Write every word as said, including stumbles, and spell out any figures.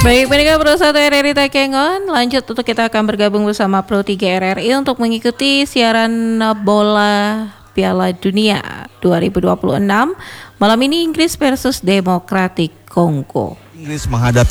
Baik, pendengar Pro satu R R I Takengon, lanjut untuk kita akan bergabung bersama Pro tiga R R I untuk mengikuti siaran bola Piala Dunia dua ribu dua puluh enam. Malam ini Inggris versus Demokratik Kongo. Inggris menghadapi